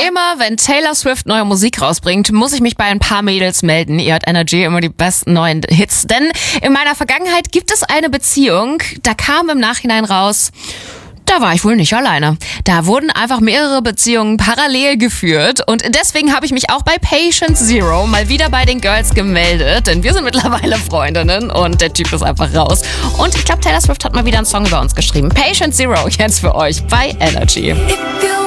Immer, wenn Taylor Swift neue Musik rausbringt, muss ich mich bei ein paar Mädels melden. Ihr hört Energy immer die besten neuen Hits. Denn in meiner Vergangenheit gibt es eine Beziehung, da kam im Nachhinein raus, da war ich wohl nicht alleine. Da wurden einfach mehrere Beziehungen parallel geführt und deswegen habe ich mich auch bei Patient Zero mal wieder bei den Girls gemeldet, denn wir sind mittlerweile Freundinnen und der Typ ist einfach raus. Und ich glaube, Taylor Swift hat mal wieder einen Song über uns geschrieben. Patient Zero jetzt für euch bei Energy.